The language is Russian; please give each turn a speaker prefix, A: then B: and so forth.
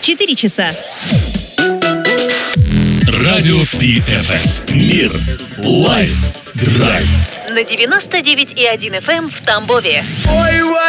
A: 4 часа.
B: Радио PFM. Мир. Лайф. Драйв.
A: На 99,1 FM в Тамбове.
C: Ой,